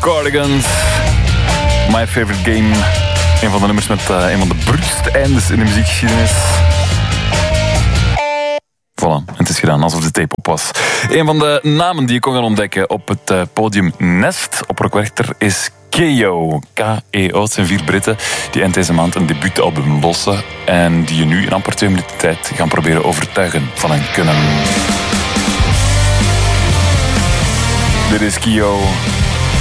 Cardigans. My Favorite Game. Een van de nummers met een van de bruutste eindes in de muziekgeschiedenis. Voilà, en het is gedaan, alsof de tape op was. Een van de namen die je kon gaan ontdekken op het podium Nest op Rock Werchter is K.E.O. K.E.O. Het zijn 4 Britten die eind deze maand een debuutalbum lossen en die je nu in amper 2 minuten tijd gaan proberen overtuigen van hun kunnen. Dit is K.E.O.